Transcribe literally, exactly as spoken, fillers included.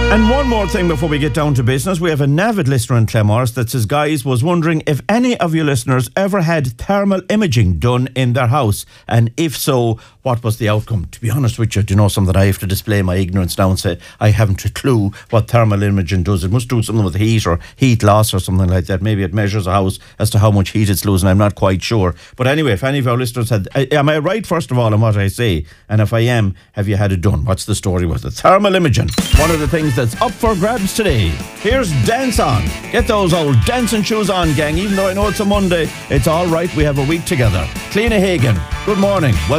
And one more thing before we get down to business. We have an avid listener in Clemorse that says, guys, was wondering if any of you listeners ever had thermal imaging done in their house, and if so, what was the outcome? To be honest with you, do you know something? I have to display my ignorance now and say I haven't a clue what thermal imaging does. It must do something with heat or heat loss or something like that. Maybe it measures a house as to how much heat it's losing. I'm not quite sure. But anyway, if any of our listeners had, am I right first of all in what I say? And if I am, have you had it done? What's the story with it? Thermal imaging, one of the things that's up for grabs today. Here's Dance On. Get those old dancing shoes on, gang. Even though I know it's a Monday, it's all right. We have a week together. Cleena Hagan, good morning. Welcome.